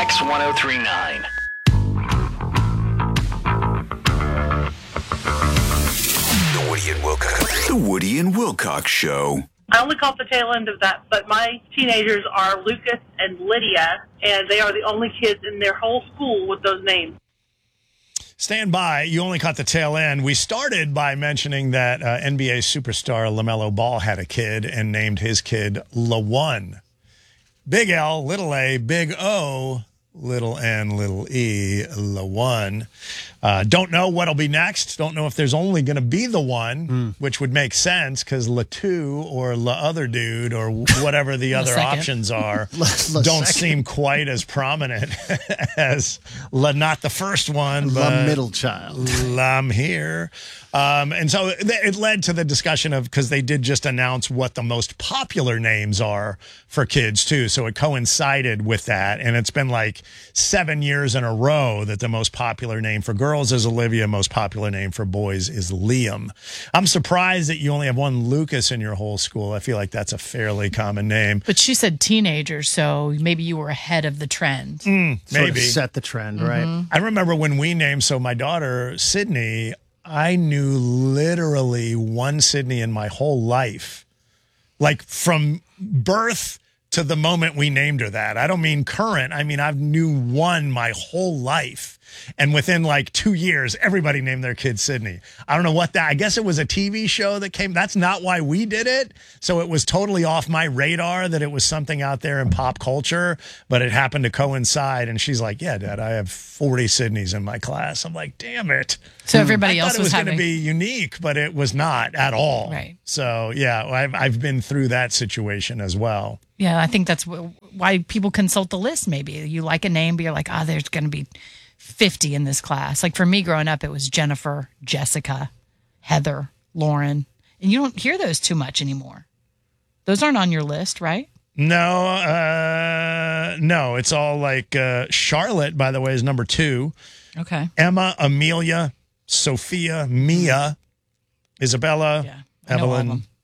X1039. The Woody and Wilcox Show. I only caught the tail end of that, but my teenagers are Lucas and Lydia, and they are the only kids in their whole school with those names. Stand by. You only caught the tail end. We started by mentioning that NBA superstar LaMelo Ball had a kid and named his kid LaOne. Big L, little A, big O, little N, little E, LaOne. Don't know what'll be next. Don't know if there's only going to be the one, which would make sense because La2 or La Other Dude or whatever the other options are don't seem quite as prominent as La Not the First One, but La Middle Child. I'm here. And so it led to the discussion of, because they did just announce what the most popular names are for kids too. So it coincided with that. And it's been like 7 years in a row that the most popular name for girls is Olivia. Most popular name for boys is Liam. I'm surprised that you only have one Lucas in your whole school. I feel like that's a fairly common name. But she said teenagers, so maybe you were ahead of the trend. Sort Maybe. of set the trend, right? I remember when we named, so my daughter, Sydney, I knew literally one Sydney in my whole life. Like from birth to the moment we named her that. I don't mean current. I mean, I've knew one my whole life. And within like 2 years, everybody named their kid Sydney. I don't know what that, I guess it was a TV show that came. That's not why we did it. So it was totally off my radar that it was something out there in pop culture, but it happened to coincide. And she's like, yeah, Dad, I have 40 Sydneys in my class. I'm like, damn it. So everybody I else thought it was going to having... be unique, but it was not at all. Right. So yeah, I've been through that situation as well. Yeah, I think that's why people consult the list. Maybe you like a name, but you're like, there's going to be 50 in this class. Like for me growing up, it was Jennifer, Jessica, Heather, Lauren. And you don't hear those too much anymore. Those aren't on your list, right? No, no. It's all like Charlotte, by the way, is number 2. Okay. Emma, Amelia, Sophia, Mia, Isabella, Yeah, I know all of Evelyn, them.